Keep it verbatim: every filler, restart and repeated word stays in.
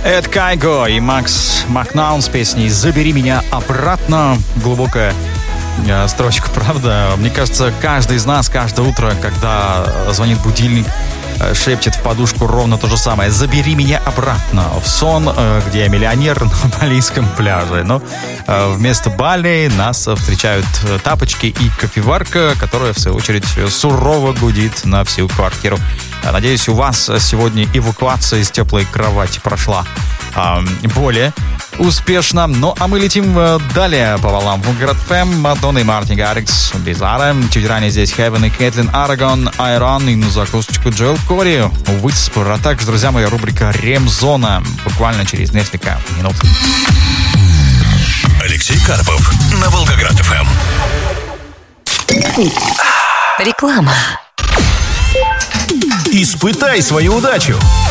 Эд Кайго и Макс Макнаун с песней «Забери меня обратно». Глубокая э, строчка, правда? Мне кажется, каждый из нас, каждое утро, когда звонит будильник, э, шепчет в подушку ровно то же самое. «Забери меня обратно в сон, э, где я миллионер на балийском пляже». Но э, вместо Бали нас встречают тапочки и кофеварка, которая, в свою очередь, сурово гудит на всю квартиру. Надеюсь, у вас сегодня эвакуация из теплой кровати прошла э, более успешно. Ну, а мы летим э, далее по волнам Волгоград эф эм. Мадонна и Мартин Гаррикс, Bizarre. Чуть ранее здесь Heaven и Кэтлин Арагон, Айрон и на закусочку Джоэл Кори, Whisper. А также, друзья мои, рубрика Ремзона буквально через несколько минут. Алексей Карпов на Волгоград эф эм. Реклама. Испытай свою удачу!